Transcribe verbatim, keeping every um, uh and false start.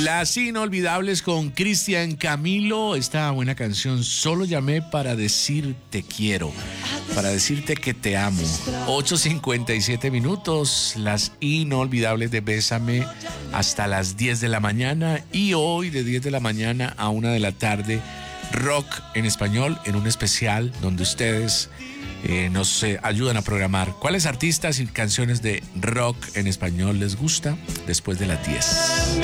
Las inolvidables con Cristian Camilo. Esta buena canción, Solo llamé para decirte quiero, para decirte que te amo. ocho cincuenta y siete minutos. Las inolvidables de Bésame hasta las diez de la mañana. Y hoy de diez de la mañana a una de la tarde, rock en español en un especial donde ustedes eh, nos eh, ayudan a programar cuáles artistas y canciones de rock en español les gusta después de las diez.